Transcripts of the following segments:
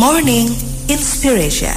Morning Inspiration.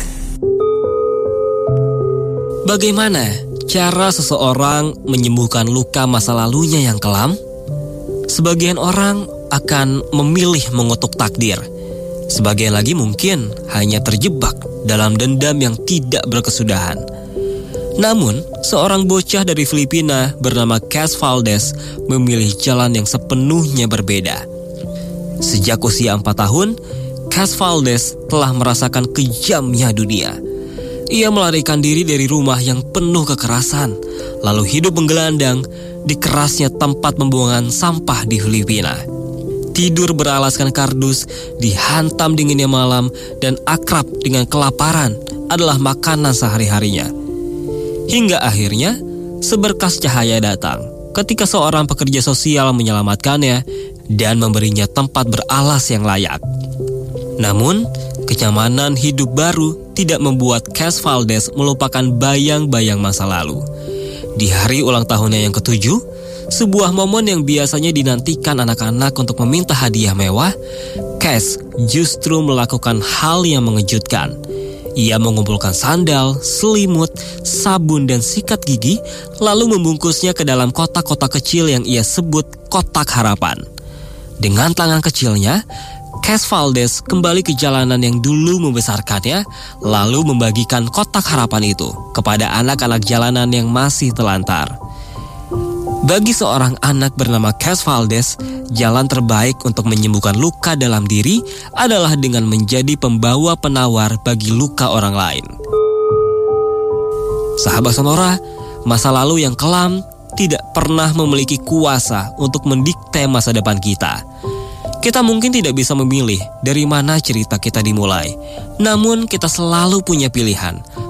Bagaimana cara seseorang menyembuhkan luka masa lalunya yang kelam? Sebagian orang akan memilih mengutuk takdir. Sebagian lagi mungkin hanya terjebak dalam dendam yang tidak berkesudahan. Namun, seorang bocah dari Filipina bernama Cas Valdez memilih jalan yang sepenuhnya berbeda. Sejak usia 4 tahun, Cas Valdez telah merasakan kejamnya dunia. Ia melarikan diri dari rumah yang penuh kekerasan, lalu hidup menggelandang di kerasnya tempat pembuangan sampah di Filipina. Tidur beralaskan kardus, dihantam dinginnya malam, dan akrab dengan kelaparan adalah makanan sehari-harinya. Hingga akhirnya, seberkas cahaya datang ketika seorang pekerja sosial menyelamatkannya dan memberinya tempat beralas yang layak. Namun, kenyamanan hidup baru tidak membuat Cas Valdez melupakan bayang-bayang masa lalu. Di hari ulang tahunnya yang ke-7, sebuah momen yang biasanya dinantikan anak-anak untuk meminta hadiah mewah, Cas justru melakukan hal yang mengejutkan. Ia mengumpulkan sandal, selimut, sabun, dan sikat gigi, lalu membungkusnya ke dalam kotak-kotak kecil yang ia sebut kotak harapan. Dengan tangan kecilnya, Cas Valdez kembali ke jalanan yang dulu membesarkannya, lalu membagikan kotak harapan itu kepada anak-anak jalanan yang masih telantar. Bagi seorang anak bernama Cas Valdez, jalan terbaik untuk menyembuhkan luka dalam diri adalah dengan menjadi pembawa penawar bagi luka orang lain. Sahabat Sonora, masa lalu yang kelam tidak pernah memiliki kuasa untuk mendikte masa depan kita. Kita mungkin tidak bisa memilih dari mana cerita kita dimulai, namun kita selalu punya pilihan